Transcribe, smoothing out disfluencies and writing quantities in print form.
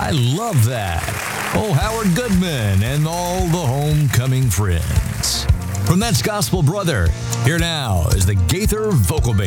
I love that. Oh, Howard Goodman and all the homecoming friends. From That's Gospel Brother, here now is the Gaither Vocal Band.